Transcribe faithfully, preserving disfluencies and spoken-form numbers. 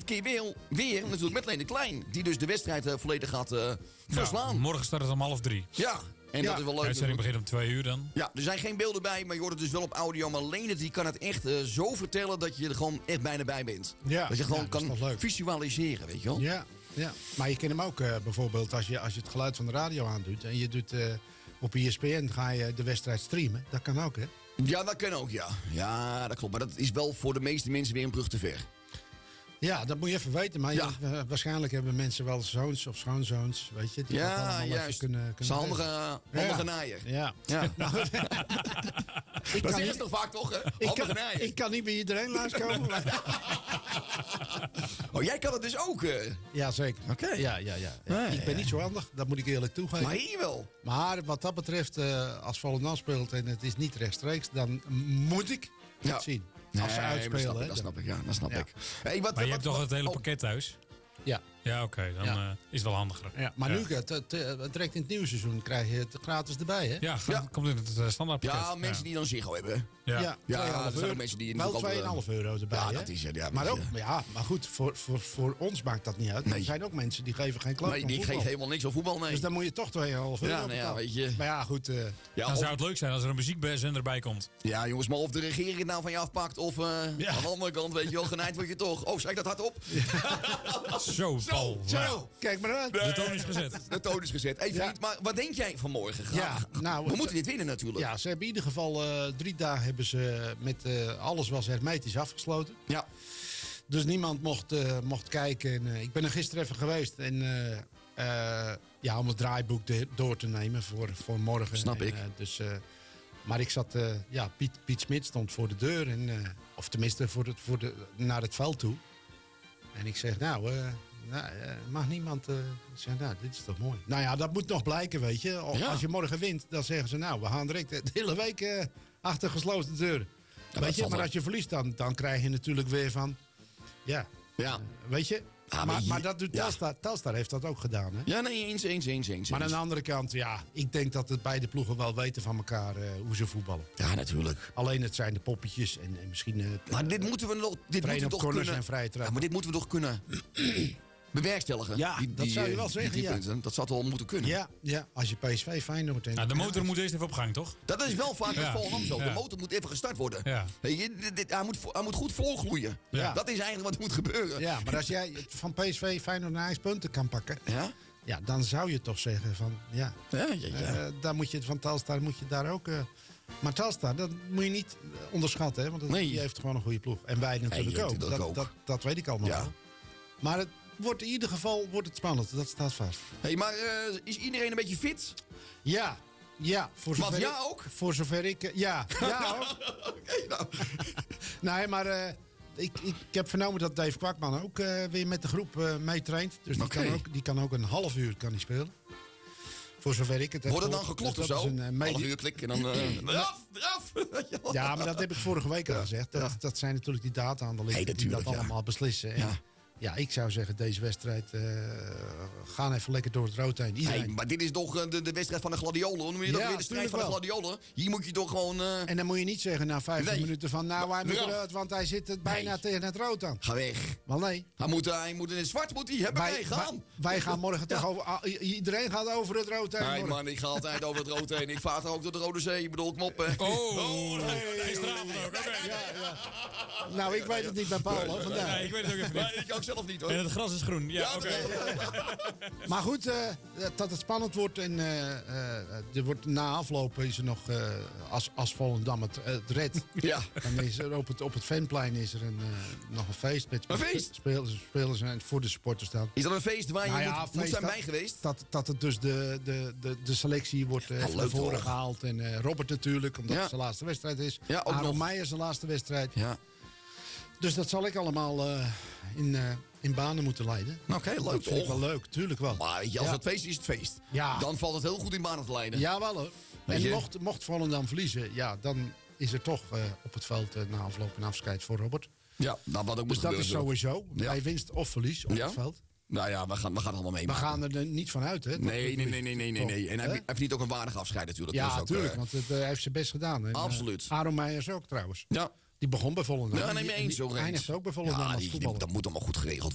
keer weer, weer natuurlijk met Leen de Klein. Die dus de wedstrijd uh, volledig gaat uh, verslaan. Ja, morgen start het om half drie. Ja, en ja. dat is wel leuk. De uitzending begint om twee uur dan. Ja, er zijn geen beelden bij, maar je hoort het dus wel op audio. Maar Leen die kan het echt uh, zo vertellen dat je er gewoon echt bijna bij bent. Ja, dat je gewoon ja, dat kan visualiseren, weet je wel. Ja, ja. Maar je kent hem ook uh, bijvoorbeeld als je, als je het geluid van de radio aandoet. En je doet uh, op E S P N ga je de wedstrijd streamen. Dat kan ook, hè? Ja, dat kan ook, ja. Ja, dat klopt. Maar dat is wel voor de meeste mensen weer een brug te ver. Ja, dat moet je even weten. Maar ja. je, uh, waarschijnlijk hebben mensen wel zoons of schoonzoons, weet je. Die ja, juist. Kunnen, kunnen Zijn handige, handige ja. naaier. Ja. ja. Nou, ik dat is toch vaak toch, hè? Handige ik naaier. Ik kan niet bij iedereen langskomen. Oh, jij kan het dus ook? Uh... Ja, zeker. Oké. Okay. Ja, ja, ja. ja. Ah, ik ben ja. niet zo handig, dat moet ik eerlijk toegeven. Maar hier wel. Maar wat dat betreft, uh, als Volendam speelt en het is niet rechtstreeks, dan moet ik het ja. zien. Als ze nee, uitspelen. Dat snap, ik, dat snap ik, ja. Dat snap ja. ik. Hey, wat, maar je wat, hebt toch wat, het hele oh. pakket thuis? Ja. Ja, oké. Okay, dan ja. uh, is het wel handiger. Ja, maar ja. nu, het, het, het, direct in het nieuwe seizoen krijg je het gratis erbij, hè? Ja, ja. komt in het uh, standaardpakket. Ja, mensen ja. die dan Ziggo hebben. Ja, ja, ja dat zijn ook mensen die... Wel twee komma vijf euro erbij, ja, hè? dat is het. Ja, maar, ook, ja, maar goed, voor, voor, voor ons maakt dat niet uit. Nee. Er zijn ook mensen die geven geen klap Nee, die geven helemaal niks aan voetbal, nee. Dus dan moet je toch twee komma vijf euro ja, nou ja, weet je. Maar ja, goed. Uh, ja, dan of, zou het leuk zijn als er een muziekzender bij komt. Ja, jongens, maar of de regering het nou van je afpakt of uh, ja. aan de andere kant, weet je wel, genaaid word je toch. Oh, zeg ik dat hardop? Ja. Zo, Paul. Zo, zo. Kijk maar uit. De toon is gezet. De toon is gezet. Hey, vriend, ja. maar wat denk jij van morgen? Ja, nou, we moeten dit winnen natuurlijk. Ja, ze hebben in ieder geval uh, drie dagen hebben ze met uh, alles was hermetisch afgesloten. Ja. Dus niemand mocht, uh, mocht kijken. En, uh, ik ben er gisteren even geweest. En uh, uh, ja, om het draaiboek de, door te nemen voor, voor morgen. Snap en, ik. Uh, dus, uh, maar ik zat, uh, ja, Piet, Piet Smit stond voor de deur. En, uh, of tenminste voor het, voor de, naar het veld toe. En ik zeg, nou, uh, nou uh, mag niemand... Uh, ik zeg, nou, dit is toch mooi. Nou ja, dat moet nog blijken, weet je. Of, ja. Als je morgen wint, dan zeggen ze, nou, we gaan direct de hele week uh, achter gesloten deuren. Ja, weet je, maar als je verliest, dan, dan krijg je natuurlijk weer van... Ja, ja. Uh, weet je... Ah, maar, maar, je, maar dat doet Telstar. Ja. Telstar heeft dat ook gedaan, hè? Ja, nee, eens, eens, eens, eens. Maar aan de andere kant, ja, ik denk dat het beide ploegen wel weten van elkaar uh, hoe ze voetballen. Ja, natuurlijk. Alleen het zijn de poppetjes en, en misschien... Uh, maar dit moeten we nog, dit moeten we toch kunnen... En vrije ja, maar dit moeten we toch kunnen bewerkstelligen. Ja, die, die, dat zou je wel zeggen, ja. Punten, dat zou toch wel moeten kunnen. Ja, ja, als je P S V Feyenoord... En nou, de motor moet eerst even op gang, toch? Dat is wel vaak met ja. Volendam zo. De ja. motor moet even gestart worden. Ja. Hey, dit, dit, hij, moet, hij moet goed volgloeien. Ja. Dat is eigenlijk wat er moet gebeuren. Ja, maar als jij van P S V Feyenoord naar Ajax punten kan pakken... Ja? Ja, dan zou je toch zeggen van... Ja, ja, ja, ja. Uh, daar moet je, van Telstar moet je daar ook... Uh, maar Telstar, dat moet je niet onderschatten, hè? Want het, nee. die heeft gewoon een goede ploeg. En wij natuurlijk nee, ook. Dat, ook. Dat, dat weet ik allemaal ja. wel. Maar het wordt in ieder geval wordt het spannend. Dat staat vast. Hey, maar uh, is iedereen een beetje fit? Ja. Ja, voor zover Wat, ja ik, ook? Voor zover ik... Uh, ja, ja ook. okay, nou. Nee, maar... Uh, Ik, ik heb vernomen dat Dave Kwakman ook uh, weer met de groep uh, meetraint. Dus die, okay. kan ook, die kan ook een half uur kan die spelen. Voor zover ik het heb Wordt het dan geklopt dus of zo? Een, uh, medi- half uur klik en dan... Uh, eraf, eraf! Ja, maar dat heb ik vorige week al gezegd. Dat, ja. dat zijn natuurlijk die data-analysten hey, die dat ja. allemaal beslissen. En, ja. ja, ik zou zeggen, deze wedstrijd... Uh, gaan even lekker door het rood heen. Hey, maar dit is toch uh, de, de wedstrijd van de gladiolen? Hoe noem je dat ja, weer? De strijd van wel. de gladiolen? Hier moet je toch gewoon... Uh... En dan moet je niet zeggen na vijftig nee. minuten van... Nou, hij moet eruit, want hij zit het bijna nee. tegen het rood aan. Ga weg. Wel nee. Hij moet, hij moet in het zwart moet hij hebben. Wij, wij gaan. Wij, wij gaan morgen ja. toch over... Uh, iedereen gaat over het rood heen. Nee man, ik ga altijd over het rood heen. Ik vaar er ook door de Rode Zee. Ik bedoel, knoppen. Oh, oh nee. Gisteravond ook. Okay. Ja, ja. Nou, ik weet het niet bij Paul, hoor, vandaag. Nee, ik weet het ook even niet. Nee, ik ook zelf niet, hoor. En het gras is groen. Ja, ja oké. Okay. Maar goed, uh, dat het spannend wordt. En uh, uh, er wordt na aflopen is er nog, uh, als, als Volendam het, uh, het redt. Ja. Dan is er op het, op het fanplein is er een, uh, nog een feest. Met een feest? Spelers, spelers en voor de supporters staan. Is dat een feest waar je nou ja, moet, moet zijn dat, bij geweest? Dat, dat het dus de, de, de, de selectie wordt uh, ja, naar voren gehaald. En uh, Robert natuurlijk, omdat ja. het zijn laatste wedstrijd is. Ja, Aaron Meijer zijn laatste wedstrijd. Ja. Dus dat zal ik allemaal uh, in, uh, in banen moeten leiden. Oké, okay, leuk dat vind ik wel leuk, tuurlijk wel. Maar weet je, als ja. het feest is, is het feest. Ja. Dan valt het heel goed in banen te leiden. Ja, wel hoor. En mocht, mocht Volendam verliezen, ja, dan is er toch uh, op het veld uh, na afloop een afscheid voor Robert. Ja, nou, wat ook dus dat is sowieso. Ja. Bij winst of verlies op ja. het veld. Nou ja, we gaan, we gaan allemaal mee. We gaan er niet van uit, hè? Nee, nee, nee, nee, nee, nee, nee. En hij he? heeft niet ook een waardig afscheid natuurlijk. Ja, dus natuurlijk, uh, want het uh, heeft zijn best gedaan. En, absoluut. Uh, Aaron Meijers ook trouweens. Ja. Die begon bij Volendam. Ja, nee, me eens, die eindigt ook bij Volendam ja, als die, voetballer. Dat moet allemaal goed geregeld